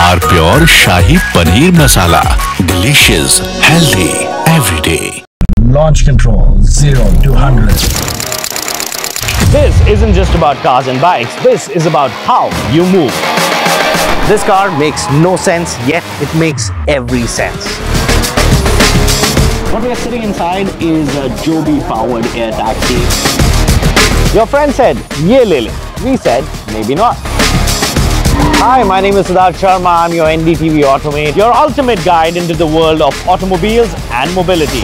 R Pure Shahi Paneer Masala. Delicious, healthy, every day. Launch control 0 to 100. This isn't just about cars and bikes. This is about how you move. This car makes no sense, yet it makes every sense. What we are sitting inside is a Joby-powered air taxi. Your friend said, "Ye le le." We said, maybe not. Hi, my name is Siddharth Sharma. I'm your NDTV Automate, your ultimate guide into the world of automobiles and mobility.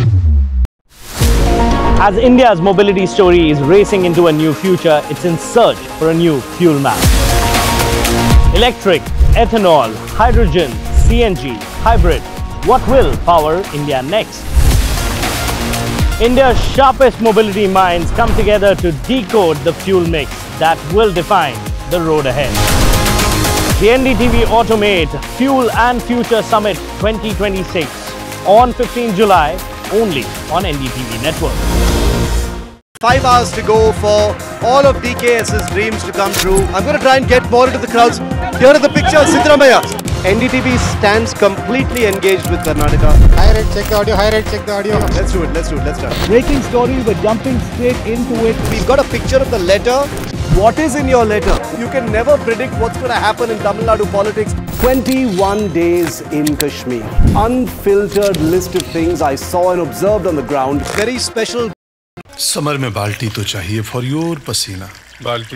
As India's mobility story is racing into a new future, it's in search for a new fuel map. Electric, ethanol, hydrogen, CNG, hybrid. What will power India next? India's sharpest mobility minds come together to decode the fuel mix that will define the road ahead. The NDTV Automate Fuel and Future Summit 2026 on 15 July only on NDTV Network. 5 hours to go for all of DKS's dreams to come true. I'm going to try and get more into the crowds. Here are the pictures, Siddaramaiah. NDTV stands completely engaged with Karnataka. High rate, check the audio, high rate, check the audio. Let's do it, let's start. Breaking story, we're jumping straight into it. We've got a picture of the letter. What is in your letter? You can never predict what's going to happen in Tamil Nadu politics. 21 days in Kashmir. Unfiltered list of things I saw and observed on the ground. Very special. Summer में बाल्टी तो चाहिए for your पसीना बाल्टी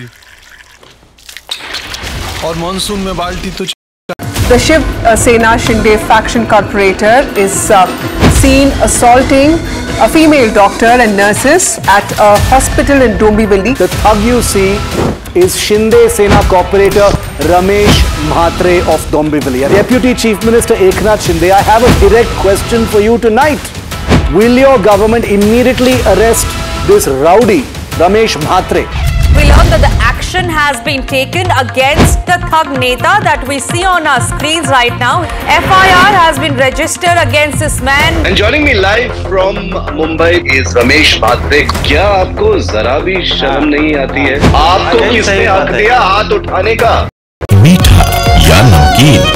और monsoon में बाल्टी तो The Shiv Sena Shinde faction corporator is seen assaulting a female doctor and nurses at a hospital in Dombivli. The thug you see is Shinde Sena corporator Ramesh Mhatre of Dombivli. Deputy Chief Minister Eknath Shinde, I have a direct question for you tonight. Will your government immediately arrest this rowdy Ramesh Mhatre? We learned that the action has been taken against the thug neta that we see on our screens right now. FIR has been registered against this man. And joining me live from Mumbai is Ramesh Mhatre. क्या आपको जरा भी शर्म नहीं आती है? आपको किसने हक दिया हाथ उठाने का? मीठा या नमकीन?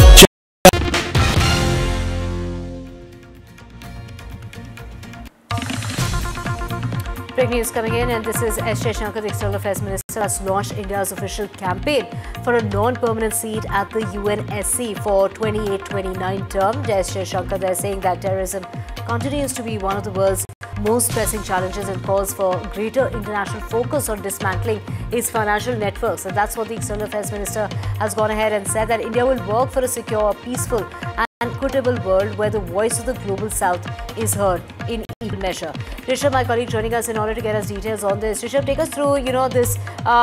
Big news coming in, and this is S. Jaishankar, the External Affairs Minister, has launched India's official campaign for a non-permanent seat at the UNSC for 28-29 term. S. Jaishankar, they're saying that terrorism continues to be one of the world's most pressing challenges and calls for greater international focus on dismantling its financial networks. And that's what the External Affairs Minister has gone ahead and said, that India will work for a secure, peaceful and equitable world where the voice of the global south is heard in equal measure. Rishabh, my colleague, joining us in order to get us details on this. Rishabh, take us through, this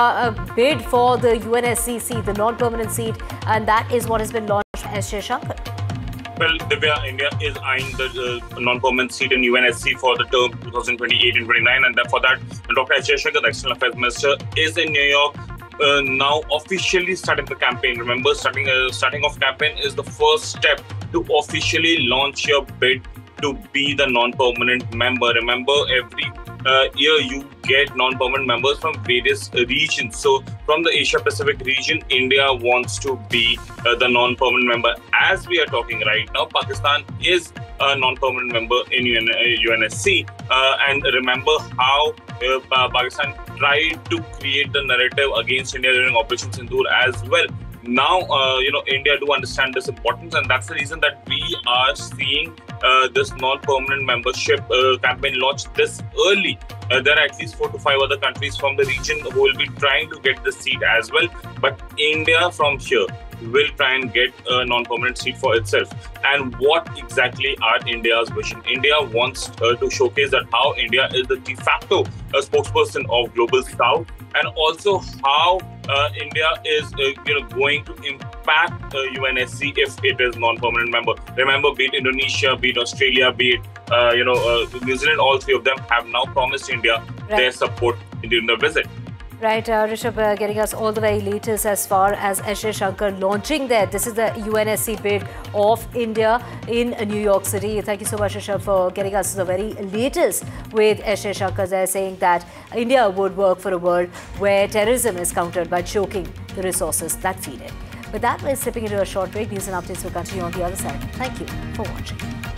bid for the UNSC seat, the non-permanent seat, and that is what has been launched by S. Jaishankar. Well, Divya, India is eyeing the non-permanent seat in UNSC for the term 2028 and 29, and for that, Dr. S. Jaishankar, the External Affairs Minister, is in New York. Now officially starting the campaign. Remember, starting off campaign is the first step to officially launch your bid to be the non-permanent member. Remember, every year you get non-permanent members from various regions. So from the Asia Pacific region, India wants to be the non-permanent member. As we are talking right now, Pakistan is a non-permanent member in UNSC. And remember how Pakistan tried to create the narrative against India during Operation Sindoor as well. Now, India do understand this importance, and that's the reason that we are seeing this non-permanent membership campaign launched this early. There are at least 4 to 5 other countries from the region who will be trying to get the seat as well. But India from here will try and get a non-permanent seat for itself. And what exactly are India's vision? India wants to showcase that how India is the de facto spokesperson of Global South, and also how India is going to impact UNSC if it is non-permanent member. Remember, be it Indonesia, be it Australia, be it New Zealand, all three of them have now promised India their support during the visit. Right, Rishabh, getting us all the very latest as far as S. Jaishankar launching there. This is the UNSC bid of India in New York City. Thank you so much, Rishabh, for getting us the very latest with S. Jaishankar there, saying that India would work for a world where terrorism is countered by choking the resources that feed it. With that, we're slipping into a short break. News and updates will continue on the other side. Thank you for watching.